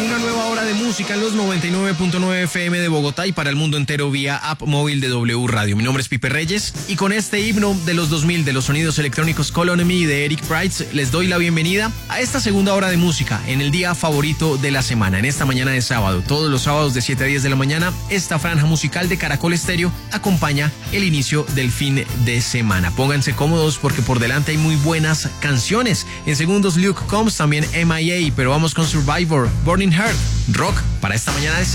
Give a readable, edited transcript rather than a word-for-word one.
una nueva hora de música en los 99.9 FM de Bogotá y para el mundo entero vía app móvil de W Radio. Mi nombre es Pipe Reyes y con este himno de los 2000 de los sonidos electrónicos Colony Me de Eric Prydz les doy la bienvenida a esta segunda hora de música en el día favorito de la semana, en esta mañana de sábado. Todos los sábados de 7 a 10 de la mañana, esta franja musical de Caracol Estéreo acompaña el inicio del fin de semana. Pónganse cómodos porque por delante hay muy buenas canciones. En segundos Luke Combs, también MIA, pero vamos con Survivor, Burning Heart, rock para esta mañana de sábado.